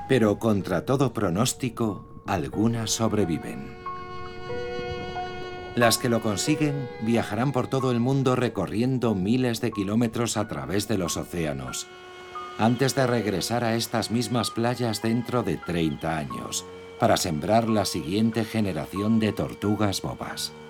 Pero contra todo pronóstico, algunas sobreviven. Las que lo consiguen viajarán por todo el mundo recorriendo miles de kilómetros a través de los océanos, antes de regresar a estas mismas playas dentro de 30 años, para sembrar la siguiente generación de tortugas bobas.